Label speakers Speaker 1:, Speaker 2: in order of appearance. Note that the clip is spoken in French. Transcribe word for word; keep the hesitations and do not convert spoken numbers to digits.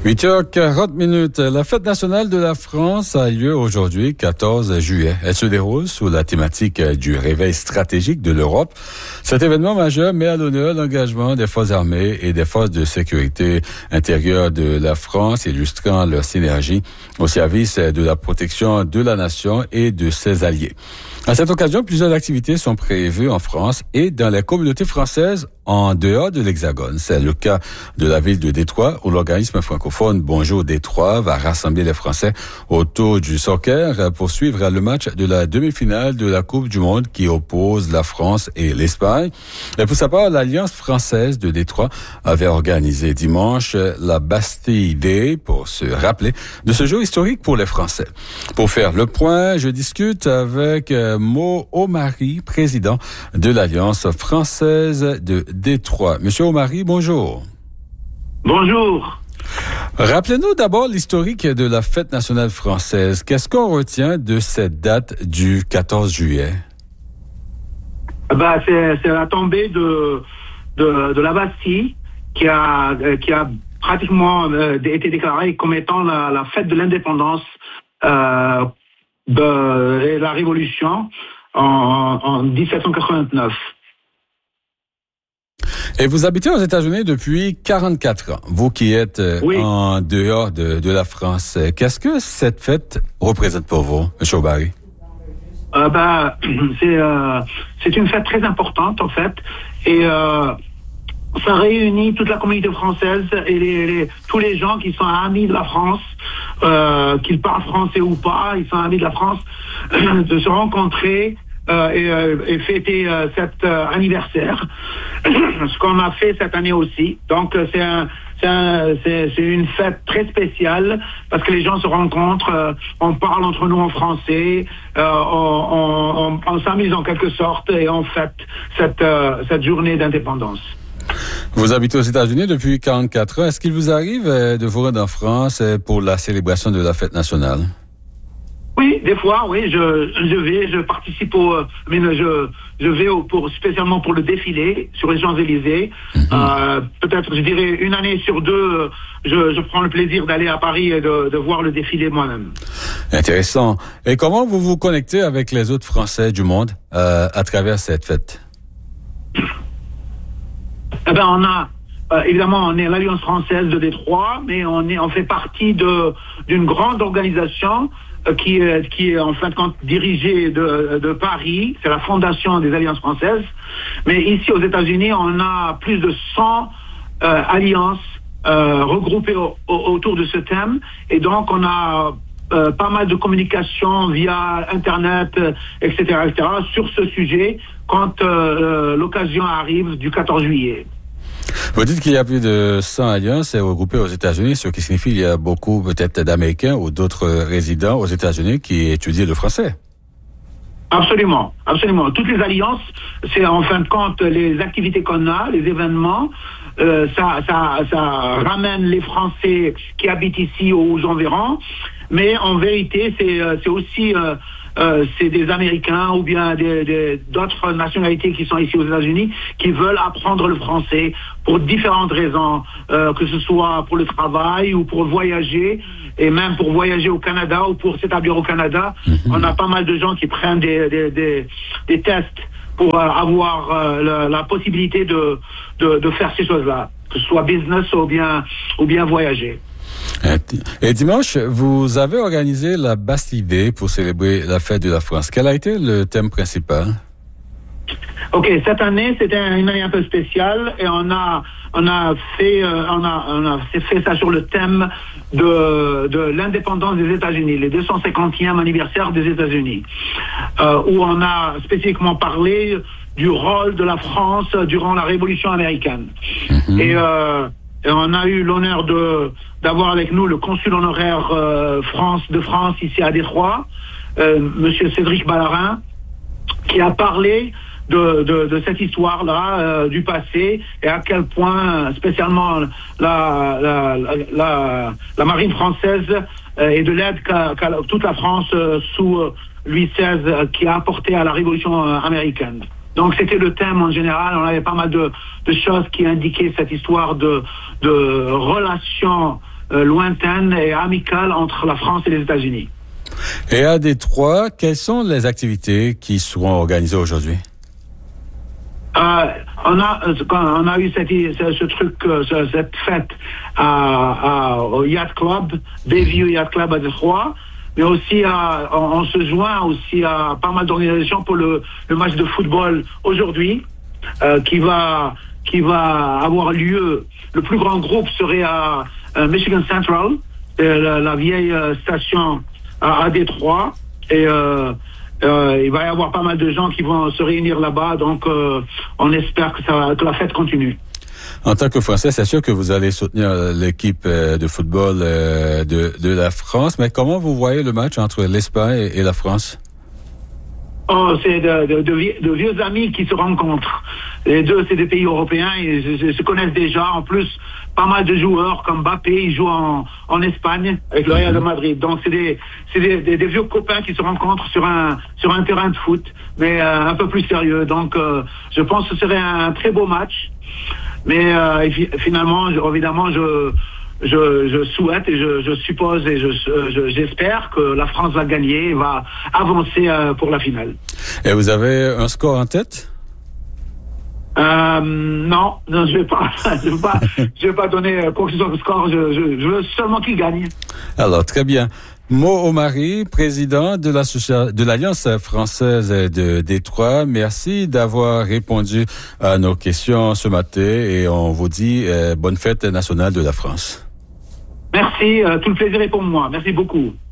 Speaker 1: huit heures quarante minutes. La fête nationale de la France a lieu aujourd'hui, quatorze juillet. Elle se déroule sous la thématique du réveil stratégique de l'Europe. Cet événement majeur met à l'honneur l'engagement des forces armées et des forces de sécurité intérieure de la France, illustrant leur synergie au service de la protection de la nation et de ses alliés. À cette occasion, plusieurs activités sont prévues en France et dans les communautés françaises en dehors de l'Hexagone. C'est le cas de la ville de Détroit, où l'organisme francophone Bonjour Détroit va rassembler les Français autour du soccer pour suivre le match de la demi-finale de la Coupe du Monde qui oppose la France et l'Espagne. Et pour sa part, l'Alliance française de Détroit avait organisé dimanche la Bastille Day pour se rappeler de ce jour historique pour les Français. Pour faire le point, je discute avec Mo Omari, président de l'Alliance française de Détroit. Monsieur Omari, bonjour.
Speaker 2: Bonjour.
Speaker 1: Rappelez-nous d'abord l'historique de la fête nationale française. Qu'est-ce qu'on retient de cette date du quatorze juillet?
Speaker 2: Bah, c'est, c'est la tombée de, de, de la Bastille qui a, qui a pratiquement euh, été déclarée comme étant la, la fête de l'indépendance euh, de, et la Révolution en, en dix-sept cent quatre-vingt-neuf.
Speaker 1: Et vous habitez aux États-Unis depuis quarante-quatre ans, vous qui êtes oui. en dehors de, de la France. Qu'est-ce que cette fête représente pour vous, M. Omari?
Speaker 2: Euh, bah, c'est, euh, c'est une fête très importante, en fait, et euh, ça réunit toute la communauté française et les, les, tous les gens qui sont amis de la France, euh, qu'ils parlent français ou pas, ils sont amis de la France, de se rencontrer Euh, et, euh, et fêter euh, cet euh, anniversaire, ce qu'on a fait cette année aussi. Donc euh, c'est, un, c'est, un, c'est, c'est une fête très spéciale parce que les gens se rencontrent, euh, on parle entre nous en français, euh, on, on, on, on s'amuse en quelque sorte et on fête cette, euh, cette journée d'indépendance.
Speaker 1: Vous habitez aux États-Unis depuis quarante-quatre ans. Est-ce qu'il vous arrive de vous rendre en France pour la célébration de la fête nationale?
Speaker 2: Oui, des fois, oui, je, je vais, je participe au, mais je, je vais au, pour, spécialement pour le défilé sur les Champs-Élysées. Mm-hmm. Euh, peut-être, je dirais, une année sur deux, je, je prends le plaisir d'aller à Paris et de, de voir le défilé moi-même.
Speaker 1: Intéressant. Et comment vous vous connectez avec les autres Français du monde euh, à travers cette fête?
Speaker 2: Eh ben, on a, euh, évidemment, on est l'Alliance française de Détroit, mais on est, on fait partie de, d'une grande organisation qui est, qui est en fin de compte dirigée de, de Paris, c'est la fondation des Alliances françaises. Mais ici aux États-Unis, on a plus de cent euh, alliances euh, regroupées au, au, autour de ce thème. Et donc on a euh, pas mal de communication via Internet, et cetera, et cetera, sur ce sujet quand euh, l'occasion arrive du quatorze juillet.
Speaker 1: Vous dites qu'il y a plus de cent alliances regroupées aux États-Unis, ce qui signifie qu'il y a beaucoup peut-être d'Américains ou d'autres résidents aux États-Unis qui étudient le français.
Speaker 2: Absolument, absolument. Toutes les alliances, c'est en fin de compte les activités qu'on a, les événements, euh, ça, ça, ça ramène les Français qui habitent ici aux environs, mais en vérité, c'est, c'est aussi... Euh, Euh, c'est des Américains ou bien des, des, d'autres nationalités qui sont ici aux États-Unis qui veulent apprendre le français pour différentes raisons, euh, que ce soit pour le travail ou pour voyager, et même pour voyager au Canada ou pour s'établir au Canada. Mm-hmm. On a pas mal de gens qui prennent des, des, des, des tests pour euh, avoir euh, la, la possibilité de, de, de faire ces choses-là, que ce soit business ou bien, ou bien voyager.
Speaker 1: Et dimanche, vous avez organisé la Bastille Day pour célébrer la fête de la France. Quel a été le thème principal?
Speaker 2: Ok, cette année, c'était une année un peu spéciale et on a, on a fait, euh, on a, on a fait ça sur le thème de, de l'indépendance des États-Unis, les deux cent cinquantième anniversaire des États-Unis, euh, où on a spécifiquement parlé du rôle de la France durant la Révolution américaine. Mm-hmm. Et, euh, et on a eu l'honneur de d'avoir avec nous le consul honoraire euh, France de France ici à Détroit, euh, Monsieur Cédric Ballarin, qui a parlé de, de, de cette histoire-là euh, du passé et à quel point spécialement la, la, la, la, la marine française euh, et de l'aide qu'a, qu'a toute la France euh, sous euh, Louis seize euh, qui a apporté à la Révolution euh, américaine. Donc c'était le thème en général, on avait pas mal de, de choses qui indiquaient cette histoire de, de relations euh, lointaine et amicale entre la France et les États-Unis.
Speaker 1: Et à Détroit, quelles sont les activités qui seront organisées aujourd'hui?
Speaker 2: Euh, on a on a eu cette, ce truc, cette fête à, à, au Yacht Club, Bayview Yacht Club à Détroit, mais aussi à, on, on se joint aussi à pas mal d'organisations pour le, le match de football aujourd'hui, euh, qui va qui va avoir lieu. Le plus grand groupe serait à, à Michigan Central, la, la vieille station à, à Détroit, et euh, Euh, il va y avoir pas mal de gens qui vont se réunir là-bas, donc euh, on espère que, ça, que la fête continue.
Speaker 1: En tant que Français, c'est sûr que vous allez soutenir l'équipe de football de, de la France, mais comment vous voyez le match entre l'Espagne et la France?
Speaker 2: Oh, c'est de, de, de, vieux, de vieux amis qui se rencontrent. Les deux, c'est des pays européens, ils se, se connaissent déjà. En plus, pas mal de joueurs comme Mbappé, ils jouent en, en Espagne avec le Real de Madrid. Donc, c'est des, c'est des, des, des vieux copains qui se rencontrent sur un, sur un terrain de foot, mais euh, un peu plus sérieux. Donc, euh, je pense que ce serait un très beau match. Mais euh, finalement, je, évidemment, je... Je, je souhaite et je, je suppose et je, je, j'espère que la France va gagner et va avancer euh, pour la finale.
Speaker 1: Et vous avez un score en tête?
Speaker 2: Euh, non, non, je vais pas, je vais pas, je vais pas donner quoi que ce soit de score. Je, je, je veux seulement qu'il gagne.
Speaker 1: Alors très bien. Mo Omari, président de l'association de l'Alliance française de Détroit, merci d'avoir répondu à nos questions ce matin et on vous dit euh, bonne fête nationale de la France.
Speaker 2: Merci, euh, tout le plaisir est pour moi. Merci beaucoup.